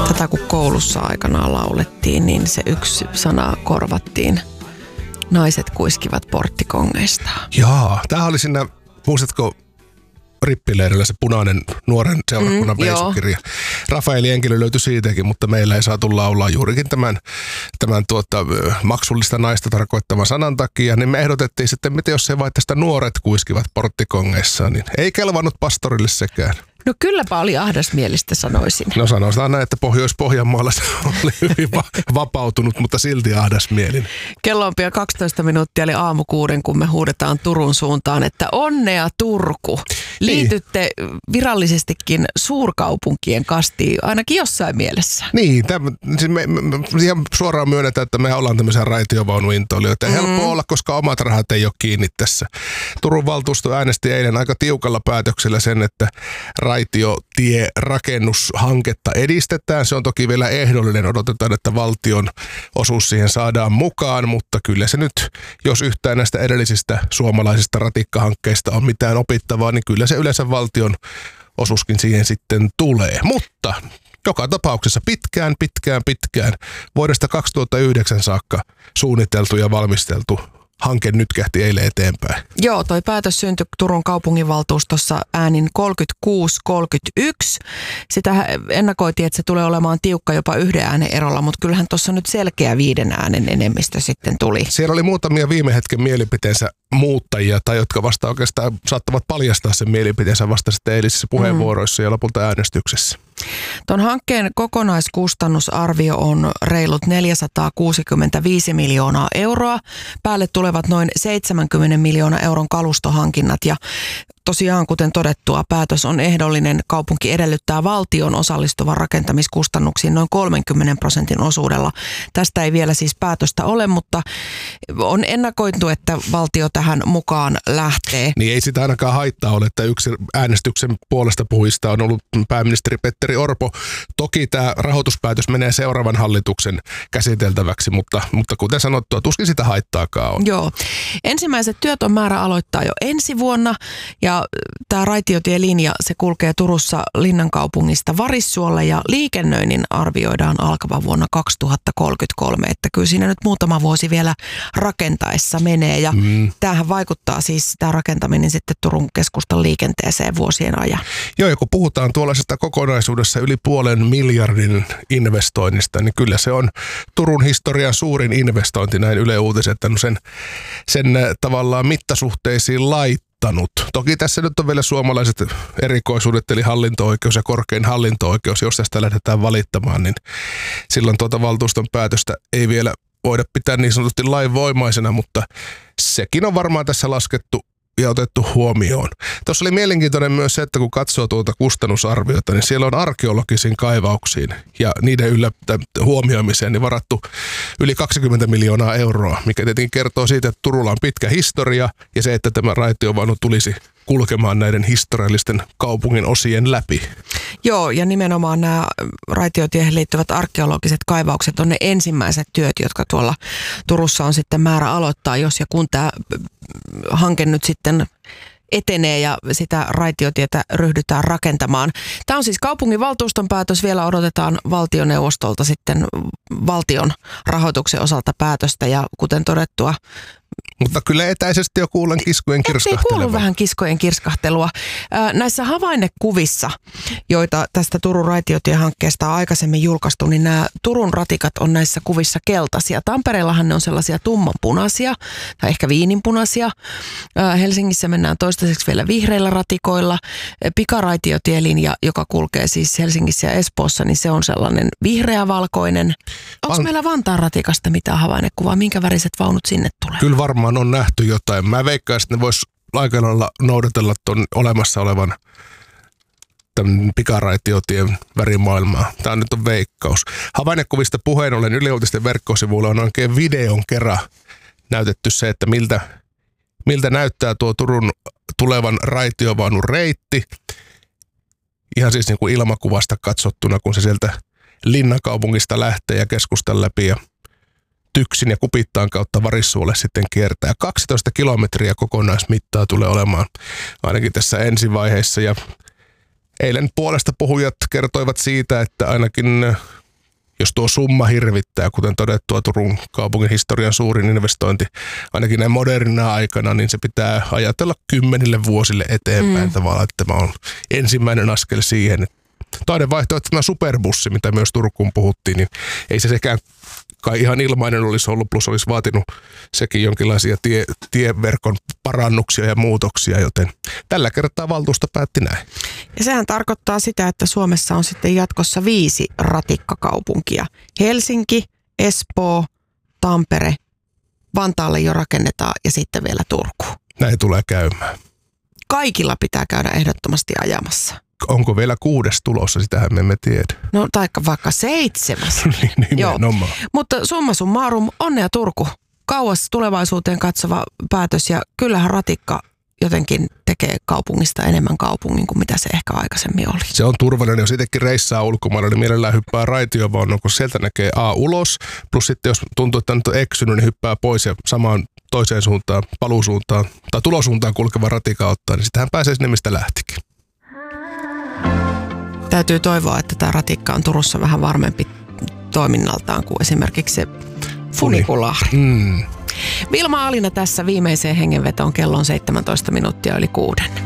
Tätä kun koulussa aikanaan laulettiin, niin se yksi sana korvattiin. Naiset kuiskivat porttikongeista. Jaa, tämähän oli siinä, muistatko rippileirillä se punainen nuoren seurakunnan veisukirja. Rafaeli Enkilö löytyi siitäkin, mutta meillä ei saatu laulaa juurikin tämän maksullista naista tarkoittavan sanan takia. Niin me ehdotettiin sitten, miten jos se vaikka sitä nuoret kuiskivat porttikongeissa, niin ei kelvannut pastorille sekään. No kylläpä oli ahdasmielistä, sanoisin. No sanotaan näin, että Pohjois-Pohjanmaalla se oli hyvin vapautunut, mutta silti ahdasmielinen. Kello on pian 12 minuuttia, eli aamukuuden, kun me huudetaan Turun suuntaan, että onnea Turku. Liitytte virallisestikin suurkaupunkien kastiin, ainakin jossain mielessä. Niin, me ihan suoraan myönnetään, että me ollaan tämmöisiä raitiovaunuintoilijoita. Helppo olla, koska omat rahat ei ole kiinni tässä. Turun valtuusto äänesti eilen aika tiukalla päätöksellä sen, että raitiotie-rakennushanketta edistetään. Se on toki vielä ehdollinen. Odotetaan, että valtion osuus siihen saadaan mukaan, mutta kyllä se nyt, jos yhtään näistä edellisistä suomalaisista ratikkahankkeista on mitään opittavaa, niin kyllä se yleensä valtion osuuskin siihen sitten tulee. Mutta joka tapauksessa pitkään vuodesta 2009 saakka suunniteltu ja valmisteltu hanke nyt kähti eilen eteenpäin. Joo, toi päätös syntyi Turun kaupunginvaltuustossa äänin 36-31. Sitä ennakoitiin, että se tulee olemaan tiukka jopa 1 äänen erolla, mutta kyllähän tuossa nyt selkeä 5 äänen enemmistö sitten tuli. Siellä oli muutamia viime hetken mielipiteensä muuttajia, tai jotka vasta oikeastaan saattavat paljastaa sen mielipiteensä vasta sitten eilisissä puheenvuoroissa ja lopulta äänestyksessä. Tuon hankkeen kokonaiskustannusarvio on reilut 465 miljoonaa euroa. Päälle tulevat noin 70 miljoonaa euron kalustohankinnat ja tosiaan, kuten todettua, päätös on ehdollinen. Kaupunki edellyttää valtion osallistuvan rakentamiskustannuksiin noin 30% osuudella. Tästä ei vielä siis päätöstä ole, mutta on ennakoitu, että valtio tähän mukaan lähtee. Niin ei sitä ainakaan haittaa ole, että yksi äänestyksen puolesta puhujista on ollut pääministeri Petteri Orpo. Toki tämä rahoituspäätös menee seuraavan hallituksen käsiteltäväksi, mutta kuten sanottua, tuskin sitä haittaakaan on. Joo. Ensimmäiset työt on määrä aloittaa jo ensi vuonna ja tämä raitiotielinja, se kulkee Turussa Linnankaupungista Varissuolle ja liikennöinnin arvioidaan alkavan vuonna 2033, että kyllä siinä nyt muutama vuosi vielä rakentaessa menee ja tämähän vaikuttaa siis tämä rakentaminen sitten Turun keskustan liikenteeseen vuosien ajan. Joo, ja kun puhutaan tuollaisesta kokonaisuudessa yli 500 miljardin investoinnista, niin kyllä se on Turun historian suurin investointi, näin Yle Uutiset sen tavallaan mittasuhteisiin laittanut. Toki tässä nyt on vielä suomalaiset erikoisuudet, eli hallinto-oikeus ja korkein hallinto-oikeus. Jos tästä lähdetään valittamaan, niin silloin valtuuston päätöstä ei vielä voida pitää niin sanotusti lainvoimaisena, mutta sekin on varmaan tässä laskettu ja otettu huomioon. Tuossa oli mielenkiintoinen myös se, että kun katsoo tuota kustannusarviota, niin siellä on arkeologisiin kaivauksiin ja niiden huomioimiseen niin varattu yli 20 miljoonaa euroa, mikä tietenkin kertoo siitä, että Turulla on pitkä historia ja se, että tämä raitiovaunu tulisi kulkemaan näiden historiallisten kaupungin osien läpi. Joo, ja nimenomaan nämä raitiotiehen liittyvät arkeologiset kaivaukset on ne ensimmäiset työt, jotka tuolla Turussa on sitten määrä aloittaa, jos ja kun tämä hanke nyt sitten etenee ja sitä raitiotietä ryhdytään rakentamaan. Tämä on siis kaupunginvaltuuston päätös. Vielä odotetaan valtioneuvostolta sitten valtion rahoituksen osalta päätöstä ja kuten todettua, mutta kyllä etäisesti jo kuulen kiskojen kirskahtelua. Ei kuulu vähän kiskojen kirskahtelua. Näissä havainnekuvissa, joita tästä Turun raitiotiehankkeesta on aikaisemmin julkaistu, niin nämä Turun ratikat on näissä kuvissa keltaisia. Tampereellahan ne on sellaisia tummanpunaisia tai ehkä viininpunaisia. Helsingissä mennään toistaiseksi vielä vihreillä ratikoilla. Pikaraitiotielinja, joka kulkee siis Helsingissä ja Espoossa, niin se on sellainen vihreävalkoinen. Onko meillä Vantaan ratikasta mitään havainnekuvaa? Minkä väriset vaunut sinne tulee? Kyllä varmaan on nähty jotain. Mä veikkaan, että ne vois aika lailla noudatella tuon olemassa olevan tämän pikaraitiotien värimaailmaa. Tämä nyt on veikkaus. Havainnekuvista puheen ollen Yle Uutisten verkkosivuilla on oikein videon kerran näytetty se, että miltä näyttää tuo Turun tulevan raitiovaunun reitti. Ihan siis niin kuin ilmakuvasta katsottuna, kun se sieltä Linnankaupungista lähtee ja keskustan läpi ja Tyksin ja Kupittaan kautta Varissuolle sitten kiertää. 12 kilometriä kokonaismittaa tulee olemaan ainakin tässä ensivaiheessa. Ja eilen puolesta puhujat kertoivat siitä, että ainakin jos tuo summa hirvittää, kuten todettua Turun kaupungin historian suurin investointi, ainakin näin modernina aikana, niin se pitää ajatella 10 vuosille eteenpäin tavallaan, että tämä on ensimmäinen askel siihen. Toinen vaihtoehto, tämä superbussi, mitä myös Turkuun puhuttiin, niin ei se sekään kai ihan ilmainen olisi ollut, plus olisi vaatinut sekin jonkinlaisia tieverkon parannuksia ja muutoksia, joten tällä kertaa valtuusto päätti näin. Ja sehän tarkoittaa sitä, että Suomessa on sitten jatkossa 5 ratikkakaupunkia. Helsinki, Espoo, Tampere, Vantaalle jo rakennetaan ja sitten vielä Turku. Näin tulee käymään. Kaikilla pitää käydä ehdottomasti ajamassa. Onko vielä 6 tulossa, sitähän me emme tiedä. No taikka vaikka 7. Nimenomaan. Mutta summa summarum, onnea Turku. Kauas tulevaisuuteen katsova päätös ja kyllähän ratikka jotenkin tekee kaupungista enemmän kaupungin kuin mitä se ehkä aikaisemmin oli. Se on turvallinen, jos itsekin reissaa ulkomailla, niin mielellään hyppää raitiovaunnuun, kun sieltä näkee ulos, plus sitten jos tuntuu, että nyt on eksynyt, niin hyppää pois ja samaan toiseen suuntaan, paluusuuntaan tai tulosuuntaan kulkeva ratika ottaa, niin sitähän pääsee sinne, mistä lähtikin. Täytyy toivoa, että tämä ratikka on Turussa vähän varmempi toiminnaltaan kuin esimerkiksi se funikulahri. Vilma Alina tässä viimeiseen hengenvetoon, kello on 17 minuuttia yli 6.